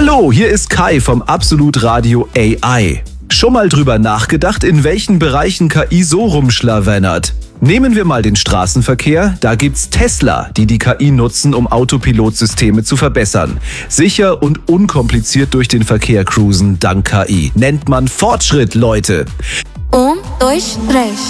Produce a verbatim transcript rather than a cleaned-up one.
Hallo, hier ist Kai vom Absolut Radio A I. Schon mal drüber nachgedacht, in welchen Bereichen K I so rumschlawennert? Nehmen wir mal den Straßenverkehr. Da gibt's Tesla, die die K I nutzen, um Autopilotsysteme zu verbessern. Sicher und unkompliziert durch den Verkehr cruisen dank K I. Nennt man Fortschritt, Leute. Um, dois, três.